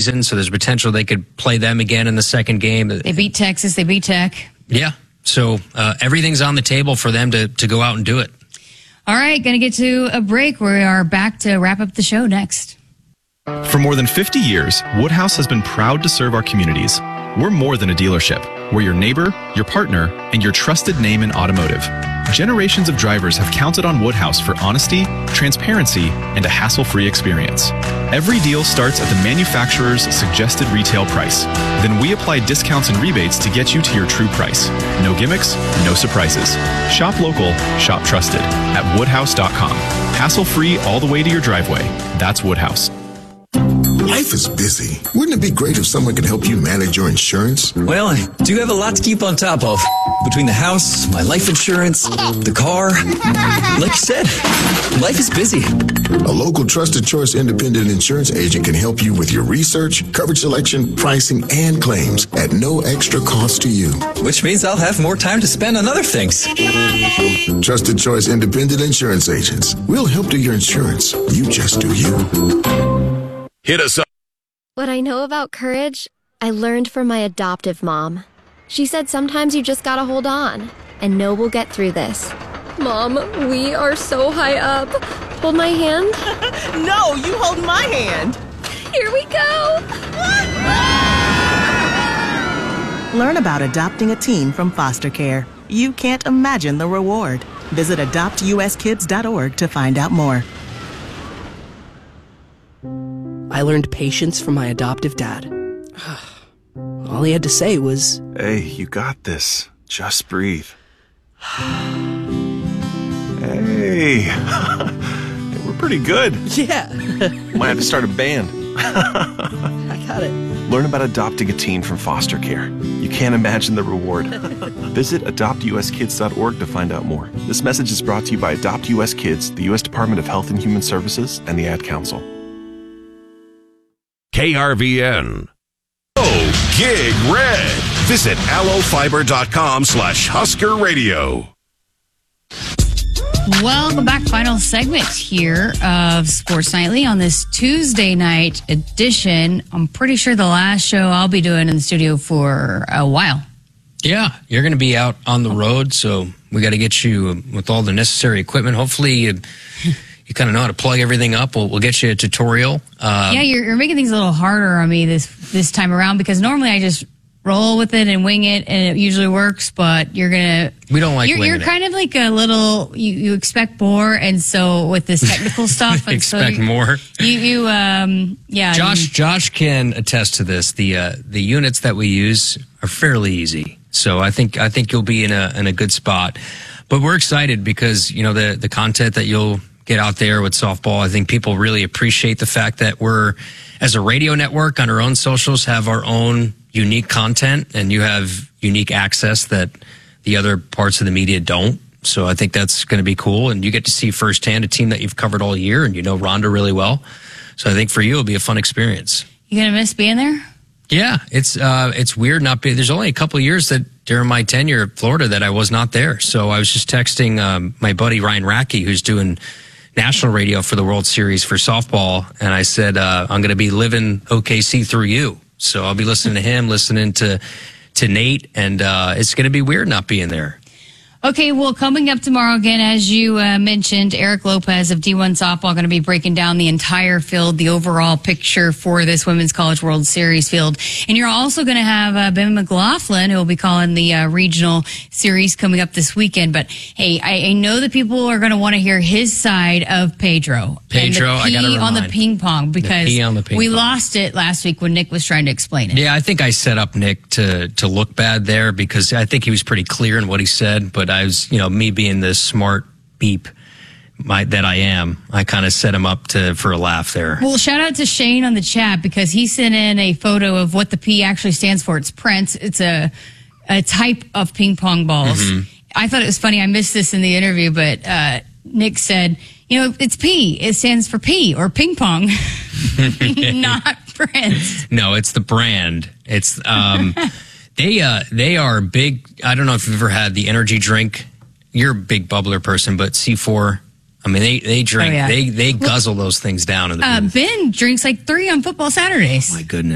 season, so there's potential they could play them again in the second game. They beat Texas. They beat Tech. Yeah. So everything's on the table for them to go out and do it. All right, going to get to a break. We are back to wrap up the show next. For more than 50 years, Woodhouse has been proud to serve our communities. We're more than a dealership. We're your neighbor, your partner, and your trusted name in automotive. Generations of drivers have counted on Woodhouse for honesty, transparency, and a hassle-free experience. Every deal starts at the manufacturer's suggested retail price. Then we apply discounts and rebates to get you to your true price. No gimmicks, no surprises. Shop local, shop trusted at woodhouse.com. Hassle-free all the way to your driveway. That's Woodhouse. Life is busy. Wouldn't it be great if someone could help you manage your insurance? Well, I do have a lot to keep on top of. Between the house, my life insurance, the car. Like you said, life is busy. A local Trusted Choice independent insurance agent can help you with your research, coverage selection, pricing, and claims at no extra cost to you. Which means I'll have more time to spend on other things. Trusted Choice independent insurance agents. We'll help do your insurance. You just do you. Hit us up. What I know about courage, I learned from my adoptive mom. She said sometimes you just gotta hold on and know we'll get through this. Mom, we are so high up. Hold my hand. No, you hold my hand. Here we go. Learn about adopting a teen from foster care. You can't imagine the reward. Visit adoptuskids.org to find out more. I learned patience from my adoptive dad. All he had to say was, "Hey, you got this. Just breathe." Hey, we're pretty good. Yeah. Might have to start a band. I got it. Learn about adopting a teen from foster care. You can't imagine the reward. Visit adoptuskids.org to find out more. This message is brought to you by Adopt US Kids, the U.S. Department of Health and Human Services, and the Ad Council. KRVN. Oh, Gig Red. Visit allofiber.com/Husker Radio. Welcome back. Final segment here of Sports Nightly on this Tuesday night edition. I'm pretty sure the last show I'll be doing in the studio for a while. Yeah, you're going to be out on the road, so we got to get you with all the necessary equipment. Hopefully you kind of know how to plug everything up. We'll get you a tutorial. Yeah, you're making things a little harder on me this time around, because normally I just roll with it and wing it, and it usually works. But we don't like winging it. You're kind of like a little. You expect more, and so with this technical stuff, expect more. Yeah. Josh can attest to this. The units that we use are fairly easy, so I think you'll be in a good spot. But we're excited because the content that you'll get out there with softball. I think people really appreciate the fact that we're, as a radio network on our own socials, have our own unique content, and you have unique access that the other parts of the media don't. So I think that's going to be cool, and you get to see firsthand a team that you've covered all year, and you know Rhonda really well. So I think for you it'll be a fun experience. You gonna miss being there? Yeah, it's weird not being. There's only a couple of years that during my tenure at Florida that I was not there. So I was just texting my buddy Ryan Rackey, who's doing national radio for the World Series for softball, and I said I'm going to be living OKC through you. So I'll be listening to him, listening to Nate, and it's going to be weird not being there. Okay, well, coming up tomorrow again, as you mentioned, Eric Lopez of D1 Softball going to be breaking down the entire field, the overall picture for this Women's College World Series field. And you're also going to have Ben McLaughlin, who will be calling the regional series coming up this weekend. But, hey, I know that people are going to want to hear his side of Pedro. Pedro, I got to remind. On the ping pong, because we lost it last week when Nick was trying to explain it. Yeah, I think I set up Nick to look bad there, because I think he was pretty clear in what he said, but I was, me being the smart beep that I am, I kind of set him up for a laugh there. Well, shout out to Shane on the chat, because he sent in a photo of what the P actually stands for. It's Prince. It's a type of ping pong balls. Mm-hmm. I thought it was funny. I missed this in the interview, but Nick said, it's P. It stands for P, or ping pong, not Prince. No, it's the brand. It's they are big. I don't know if you've ever had the energy drink. You're a big bubbler person, but C4. I mean, they drink. Oh, yeah. They guzzle those things down in the booth. Ben drinks like 3 on football Saturdays. Oh, my goodness.